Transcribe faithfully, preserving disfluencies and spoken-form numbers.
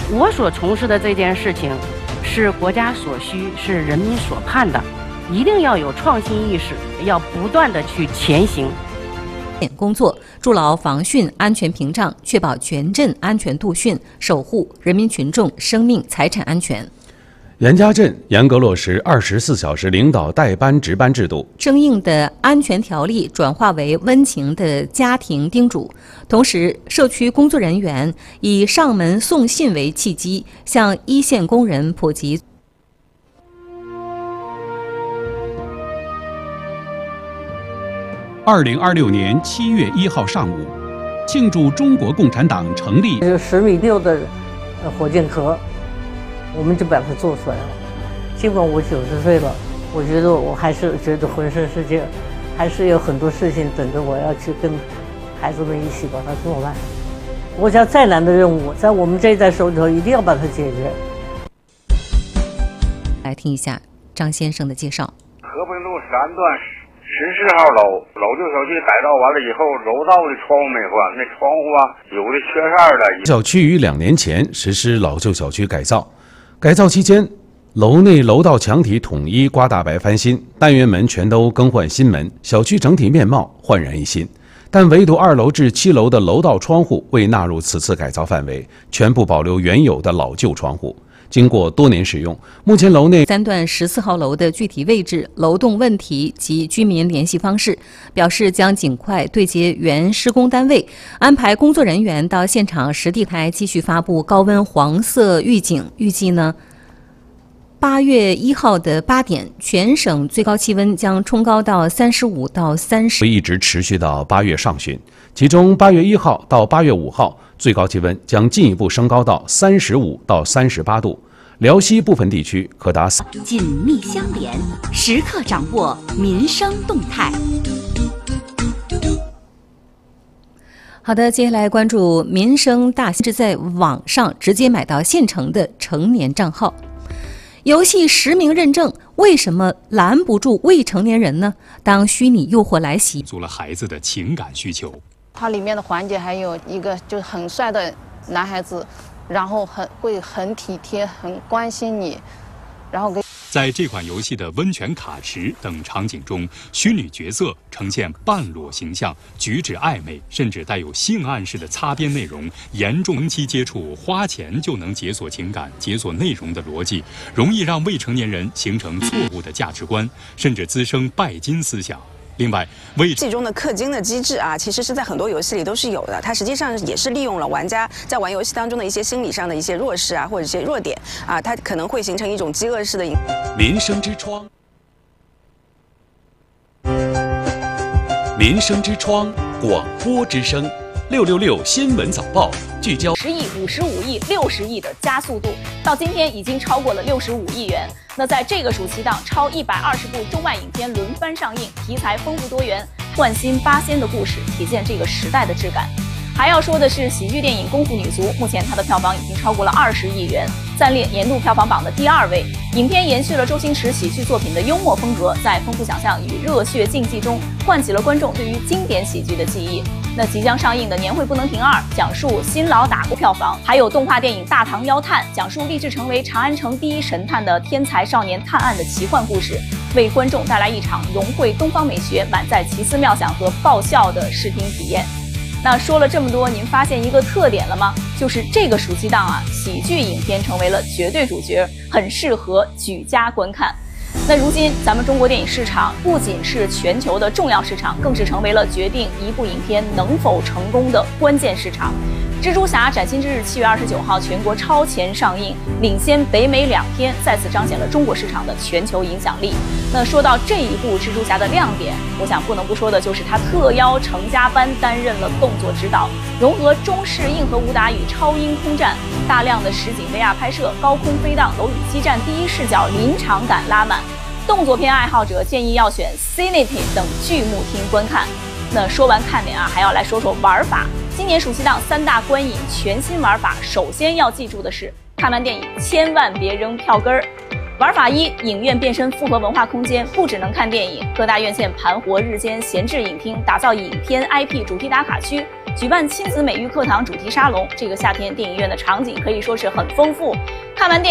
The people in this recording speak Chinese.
我所从事的这件事情是国家所需，是人民所盼的，一定要有创新意识，要不断的去前行。 工作筑牢防汛安全屏障，确保全镇安全度汛，守护人民群众生命财产安全。 严家镇严格落实二十四小时领导带班值班制度， 生硬的安全条例转化为温情的家庭叮嘱。同时，社区工作人员以上门送信为契机，向一线工人普及。 二零二六年七月一号上午，庆祝中国共产党成立。 是十米六的火箭壳，我们就把它做出来了。尽管我九十岁了，我觉得我还是觉得浑身是劲，还是有很多事情等着我要去跟孩子们一起把它做完。国家再难的任务，在我们这一代手里头一定要把它解决。 来听一下张先生的介绍。 和平路三段十四号楼老旧小区改造完了以后，楼道的窗户没换，那窗户啊有的缺色了。 小区于两年前实施老旧小区改造，改造期间，楼内楼道墙体统一刮大白翻新，单元门全都更换新门，小区整体面貌焕然一新。但唯独二楼至七楼的楼道窗户未纳入此次改造范围，全部保留原有的老旧窗户。经过多年使用，目前楼内三段十四号楼的具体位置、楼栋问题及居民联系方式，表示将尽快对接原施工单位，安排工作人员到现场实地台继续发布高温黄色预警。预计呢，八月一号的八点，全省最高气温将冲高到三十五到三十， 会一直持续到八月上旬。其中八月一号到八月五号，最高气温将进一步升高到三十五到三十八度，辽西部分地区可达。 紧密相连，时刻掌握民生动态。 好的，接下来关注民生大新，是在网上直接买到现成的成年账号。游戏实名认证为什么拦不住未成年人呢？当虚拟诱惑来袭， 满足了孩子的情感需求。 它里面的环节还有一个就是很帅的男孩子，然后很会很体贴，很关心你，然后给。 在这款游戏的温泉卡池等场景中，虚拟角色呈现半裸形象，举止暧昧，甚至带有性暗示的擦边内容，严重长期接触花钱就能解锁情感、解锁内容的逻辑，容易让未成年人形成错误的价值观，甚至滋生拜金思想。另外，为这中的氪金的机制啊，其实是在很多游戏里都是有的。它实际上也是利用了玩家在玩游戏当中的一些心理上的一些弱势啊，或者一些弱点啊，它可能会形成一种饥饿式的。 民生之窗，民生之窗，广播之声，六六六新闻早报聚焦十亿、五十五亿、六十亿的加速度，到今天已经超过了六十五亿元。那在这个暑期档，超一百二十部中外影片轮番上映，题材丰富多元，焕新八仙的故事，体现这个时代的质感。还要说的是，喜剧电影《功夫女足》目前它的票房已经超过了二十亿元，暂列年度票房榜的第二位。影片延续了周星驰喜剧作品的幽默风格，在丰富想象与热血竞技中，唤起了观众对于经典喜剧的记忆。那即将上映的《年会不能停二》讲述新老打过票房，还有动画电影《大唐妖探》讲述立志成为长安城第一神探的天才少年探案的奇幻故事，为观众带来一场融汇东方美学、满载奇思妙想和爆笑的视听体验。那说了这么多，您发现一个特点了吗？就是这个暑期档啊，喜剧影片成为了绝对主角，很适合举家观看。那如今咱们中国电影市场不仅是全球的重要市场，更是成为了决定一部影片能否成功的关键市场。蜘蛛侠崭新之日七月二十九号全国超前上映，领先北美两天，再次彰显了中国市场的全球影响力。那说到这一部蜘蛛侠的亮点，我想不能不说的就是他特邀程家班担任了动作指导，融合中式硬核武打与超音空战，大量的实景 V R 拍摄，高空飞荡，楼宇激战第一视角临场感拉满。动作片爱好者建议要选 Cinity 等剧目厅观看。那说完看点啊，还要来说说玩法。今年暑期档三大观影全新玩法，首先要记住的是，看完电影千万别扔票根儿。玩法一，影院变身复合文化空间，不只能看电影，各大院线盘活日间闲置影厅，打造影片 I P 主题打卡区， 举办亲子美育课堂主题沙龙。这个夏天电影院的场景可以说是很丰富。看完电影。